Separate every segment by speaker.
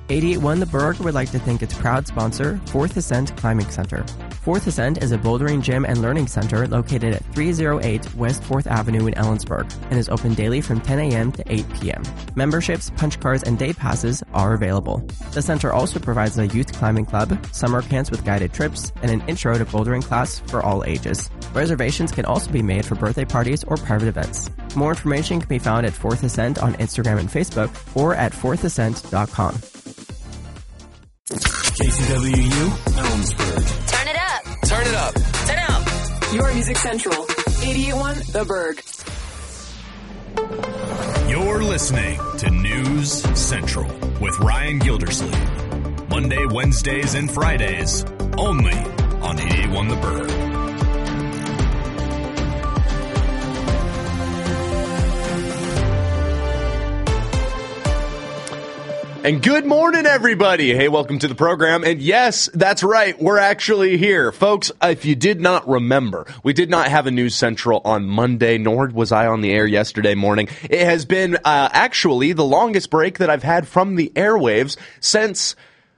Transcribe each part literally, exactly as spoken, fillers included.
Speaker 1: eighty-eight point one The Berg would like to thank its proud sponsor, Fourth Ascent Climbing Center. Fourth Ascent is a bouldering gym and learning center located at three oh eight West fourth Avenue in Ellensburg and is open daily from ten a.m. to eight p.m. Memberships, punch cards, and day passes are available. The center also provides a youth climbing club, summer camps with guided trips, and an intro to bouldering class for all ages. Reservations can also be made for birthday parties or private events. More information can be found at Fourth Ascent on Instagram and Facebook or at fourth ascent dot com.
Speaker 2: K C W U, Ellensburg.
Speaker 3: Turn it up.
Speaker 4: Turn it up.
Speaker 3: Turn it up.
Speaker 5: Your Music Central, eighty-eight point one The Berg.
Speaker 2: You're listening to News Central with Ryan Gildersleeve. Monday, Wednesdays, and Fridays, only on eighty-eight point one The Berg.
Speaker 4: And good morning, everybody. Hey, welcome to the program. And yes, that's right. We're actually here. Folks, if you did not remember, we did not have a News Central on Monday, nor was I on the air yesterday morning. It has been uh, actually the longest break that I've had from the airwaves since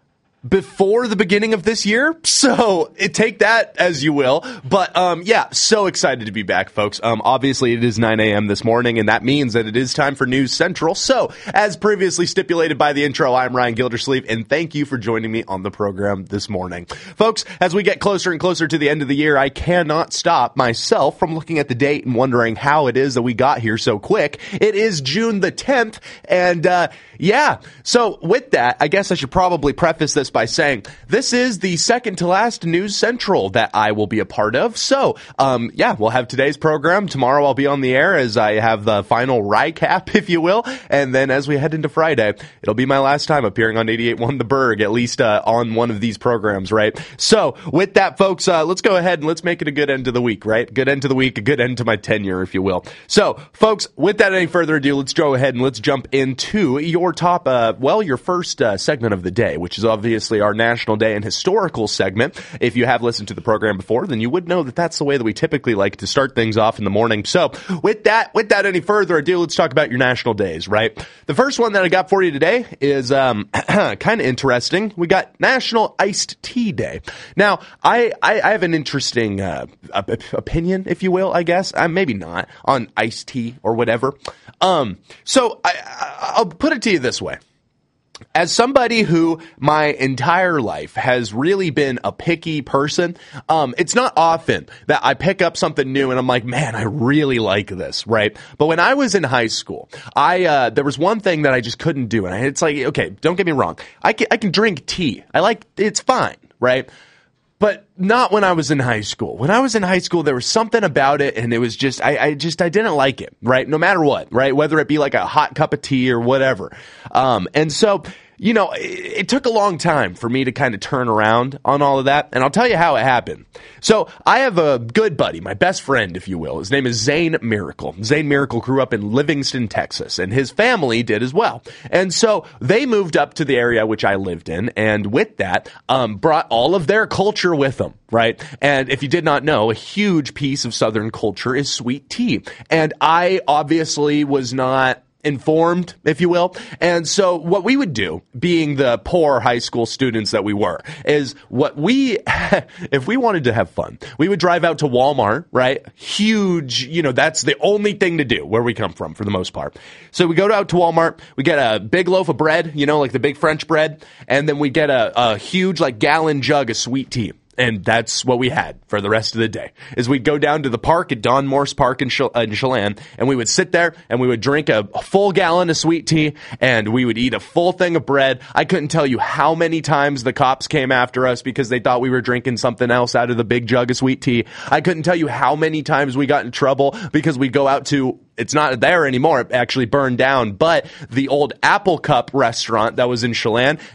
Speaker 4: before the beginning of this year, so it, take that as you will. But um, yeah, so excited to be back, folks. Um, obviously, it is nine a.m. this morning, and that means that it is time for News Central. So, as previously stipulated by the intro, I'm Ryan Gildersleeve, and thank you for joining me on the program this morning. Folks, as we get closer and closer to the end of the year, I cannot stop myself from looking at the date and wondering how it is that we got here so quick. It is June the tenth, and uh, yeah, so with that, I guess I should probably preface this by saying this is the second to last News Central that I will be a part of. So, um, yeah, we'll have today's program. Tomorrow I'll be on the air as I have the final recap, if you will. And then as we head into Friday, it'll be my last time appearing on eighty-eight point one The Berg, at least uh, on one of these programs, right? So, with that, folks, uh, let's go ahead and let's make it a good end to the week, right? Good end to the week, a good end to my tenure, if you will. So, folks, without any further ado, let's go ahead and let's jump into your top, uh, well, your first uh, segment of the day, which is obviously our National Day and Historical segment. If you have listened to the program before, then you would know that that's the way that we typically like to start things off in the morning. So with that, without any further ado, let's talk about your national days, right? The first one that I got for you today is um, kind of interesting. We got National Iced Tea Day. Now, I, I, I have an interesting uh, opinion, if you will, I guess. Uh, maybe not, on iced tea or whatever. Um, so I, I, I'll put it to you this way. As somebody who my entire life has really been a picky person, um, it's not often that I pick up something new and I'm like, man, I really like this, right? But when I was in high school, I uh, there was one thing that I just couldn't do. And it's like, okay, don't get me wrong. I can, I can drink tea. I like, it's fine, right? But not when I was in high school. When I was in high school, there was something about it, and it was just, I, I just, I didn't like it, right? No matter what, right? Whether it be like a hot cup of tea or whatever. Um, and so, you know, it, it took a long time for me to kind of turn around on all of that, and I'll tell you how it happened. So, I have a good buddy, my best friend, if you will. His name is Zane Miracle. Zane Miracle grew up in Livingston, Texas, and his family did as well. And so, they moved up to the area which I lived in, and with that, um, brought all of their culture with them, right? And if you did not know, a huge piece of Southern culture is sweet tea. And I obviously was not informed, if you will. And so what we would do, being the poor high school students that we were, is what we, if we wanted to have fun, we would drive out to Walmart, right? Huge, you know, that's the only thing to do where we come from for the most part. So we go out to Walmart, we get a big loaf of bread, you know, like the big French bread, and then we get a, a huge, like, gallon jug of sweet tea. And that's what we had for the rest of the day, is we'd go down to the park at Don Morse Park in, Chel- in Chelan, and we would sit there and we would drink a, a full gallon of sweet tea, and we would eat a full thing of bread. I couldn't tell you how many times the cops came after us because they thought we were drinking something else out of the big jug of sweet tea. I couldn't tell you how many times we got in trouble because we go out to, it's not there anymore, it actually burned down, but the old Apple Cup restaurant that was in Chelan,